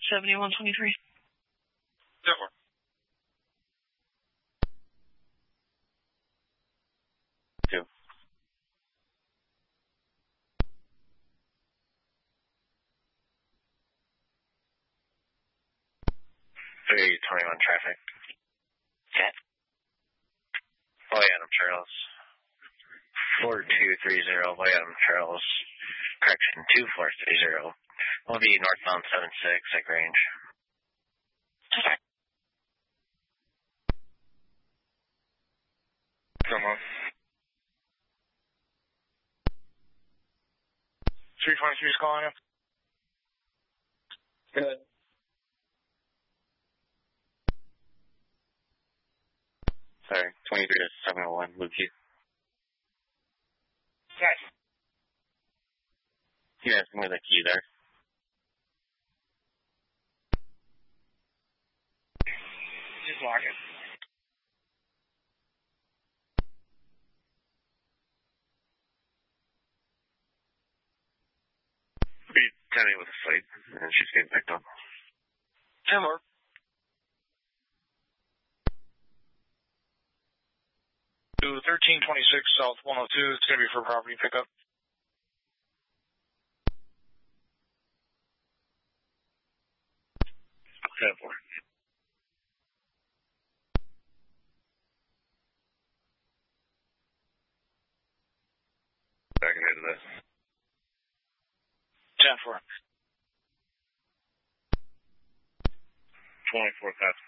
7123. Definitely. Two. Hey, 21 traffic. Okay. Boy Adam Charles. 4230, Boy Adam Charles. Correction, 2430. Will be northbound 76 at Grange. Okay. Come on. 323 is calling you. Good. Sorry, 23 to 701, Luke. Yes. Yeah, I'm with a key there. Just lock it. Be 10 with a slate, and she's getting picked up. 10 more. To 1326 South 102. It's going to be for property pickup. Okay, 4. Back into this. 10-4. 24 past